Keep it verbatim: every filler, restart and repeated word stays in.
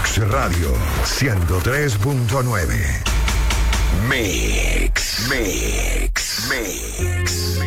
Mix Radio ciento tres punto nueve. Mix, Mix, Mix.